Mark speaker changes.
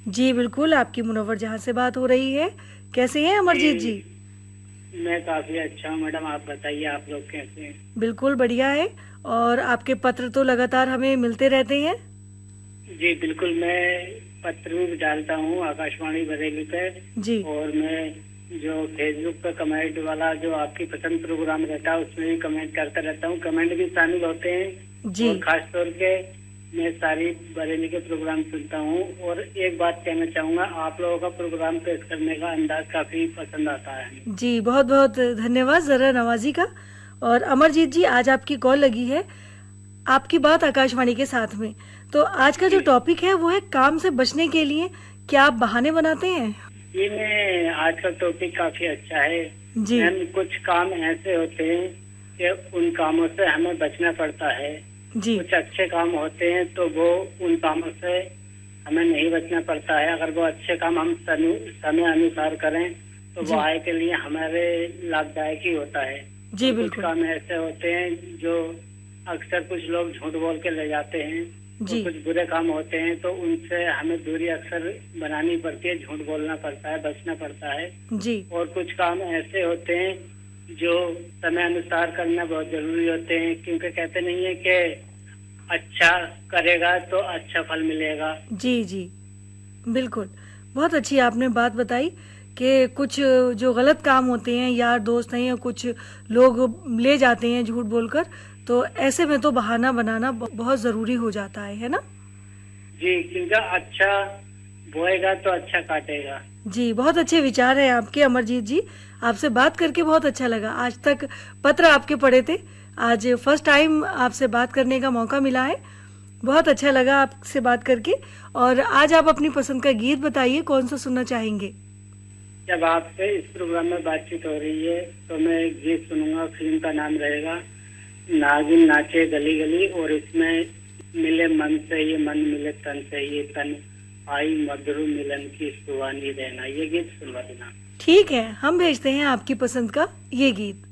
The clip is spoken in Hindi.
Speaker 1: जी बिल्कुल, आपकी मुनव्वर जहाँ से बात हो रही है। कैसे हैं अमरजीत जी?
Speaker 2: मैं काफी अच्छा हूँ मैडम। आप बताइए, आप लोग कैसे हैं?
Speaker 1: बिल्कुल बढ़िया है। और आपके पत्र तो लगातार हमें मिलते रहते हैं।
Speaker 2: जी बिल्कुल, मैं पत्र भी डालता हूँ आकाशवाणी बरेली पे।
Speaker 1: जी
Speaker 2: और मैं जो फेसबुक पे कमेंट वाला जो आपकी पसंद प्रोग्राम रहता है उसमें भी कमेंट करता रहता हूँ। कमेंट भी शामिल होते हैं।
Speaker 1: जी
Speaker 2: और खास तौर के मैं सारी बरेली के प्रोग्राम सुनता हूँ। और एक बात कहना चाहूँगा, आप लोगों का प्रोग्राम पेश करने का अंदाज काफी पसंद आता है हमें।
Speaker 1: जी, बहुत बहुत धन्यवाद जरा नवाजी का। और अमरजीत जी, आज आपकी कॉल लगी है आपकी बात आकाशवाणी के साथ में। तो आज का जो
Speaker 2: जी
Speaker 1: टॉपिक है वो है काम से बचने के लिए क्या आप बहाने बनाते हैं?
Speaker 2: ये मैं आज का टॉपिक काफी अच्छा है।
Speaker 1: जी
Speaker 2: मैम, कुछ काम ऐसे होते हैं कि उन कामों से हमें बचना पड़ता है।
Speaker 1: जी
Speaker 2: कुछ अच्छे काम होते हैं तो वो उन कामों से हमें नहीं बचना पड़ता है। अगर वो अच्छे काम हम समय अनुसार करें तो वो
Speaker 1: जी
Speaker 2: आय के लिए हमारे लाभदायक ही होता है।
Speaker 1: जी
Speaker 2: और कुछ
Speaker 1: बिल्कुल।
Speaker 2: काम ऐसे होते हैं जो अक्सर कुछ लोग झूठ बोल के ले जाते हैं। और
Speaker 1: जी
Speaker 2: कुछ बुरे काम होते हैं तो उनसे हमें दूरी अक्सर बनानी पड़ती है, झूठ बोलना पड़ता है, बचना पड़ता है।
Speaker 1: जी
Speaker 2: और कुछ काम ऐसे होते हैं जो समय अनुसार करना बहुत जरूरी होते हैं, क्योंकि कहते नहीं है कि अच्छा करेगा तो अच्छा फल मिलेगा।
Speaker 1: जी जी बिल्कुल। बहुत अच्छी आपने बात बताई कि कुछ जो गलत काम होते हैं, यार दोस्त हैं या कुछ लोग ले जाते हैं झूठ बोलकर, तो ऐसे में तो बहाना बनाना बहुत जरूरी हो जाता है ना?
Speaker 2: जी, क्योंकि अच्छा बोएगा तो अच्छा काटेगा।
Speaker 1: जी, बहुत अच्छे विचार हैं आपके अमरजीत जी। आपसे बात करके बहुत अच्छा लगा। आज तक पत्र आपके पढ़े थे, आज फर्स्ट टाइम आपसे बात करने का मौका मिला है। बहुत अच्छा लगा आपसे बात करके। और आज आप अपनी पसंद का गीत बताइए, कौन सा सुनना चाहेंगे?
Speaker 2: जब आपसे इस प्रोग्राम में बातचीत हो रही है तो मैं एक गीत सुनूंगा। फिल्म का नाम रहेगा नागिन नाचे गली गली। और इसमें मिले मन से ये मन, मिले तन से ये तन, आई मधुर मिलन की सुहानी रहना, ये गीत सुनवा देना।
Speaker 1: ठीक है, हम भेजते हैं आपकी पसंद का ये गीत।